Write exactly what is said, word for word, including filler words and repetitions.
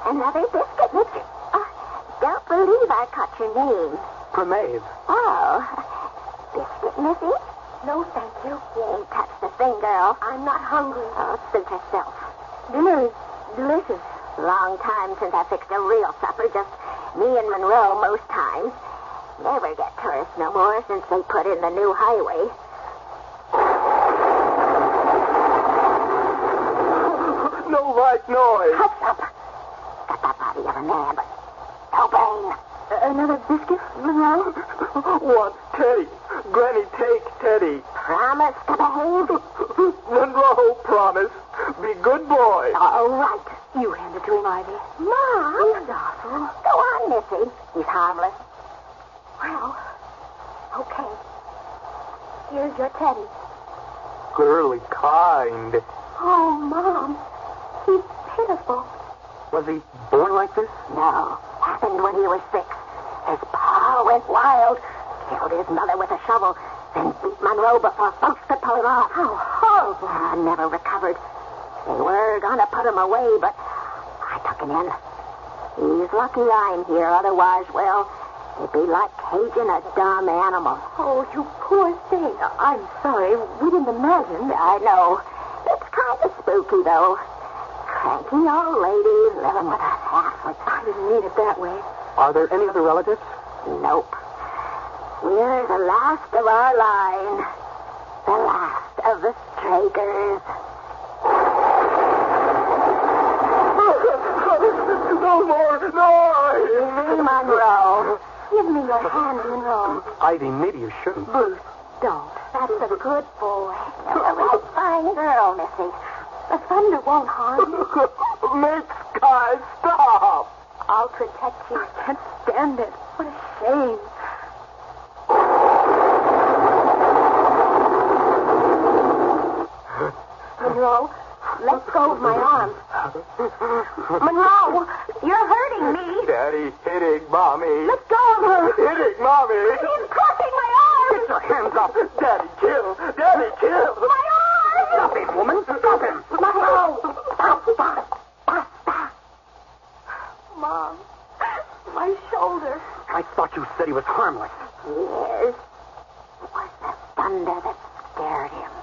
Another biscuit, Mister Uh, don't believe I caught your name. Maeve. Oh. Biscuit, Missy? No, thank you. You ain't touched the thing, girl. I'm not hungry. Oh, suit herself. Dinner is delicious. Long time since I fixed a real supper. Just me and Monroe most times. Never get tourists no more since they put in the new highway. No right noise. Hush up. Got that body of a man, but no brain. Uh, another biscuit, Monroe? Want Teddy. Granny, take Teddy. Promise to behave? Monroe, promise. Be good boy. All right. You hand it to him, Ivy. Mom. He's awful. Go on, Missy. He's harmless. Well, okay. Here's your Teddy. Girly kind. Oh, Mom. He's pitiful. Was he born like this? No. Happened when he was six. His pa went wild. Killed his mother with a shovel. Then beat Monroe before folks could pull him off. How horrible. I never recovered. They were going to put him away, but I took him in. He's lucky I'm here. Otherwise, well, it'd be like caging a dumb animal. Oh, you poor thing. I'm sorry. We didn't imagine. I know. It's kind of spooky, though. Cranky old lady living with a halflet. I didn't mean it that way. Are there any other relatives? Nope. We're the last of our line. The last of the Stragers. No more noise. Easy, Monroe. Give me your hand, Monroe. Ivy, maybe you shouldn't. Bruce, don't. That's a good boy. You're a right fine girl, Missy. The thunder won't harm you. Make Sky stop. I'll protect you. I can't stand it. What a shame. Monroe, let go of my arm. Monroe, you're hurting me. Daddy hitting Mommy. Let go of her. Hitting Mommy. He's crushing my arm. Get your hands off. Daddy, kill. Daddy, kill. My arm. Stop it, woman. Stop him. Monroe. Stop, stop, stop, stop. Mom, my shoulder. I thought you said he was harmless. Yes. It was the thunder that scared him.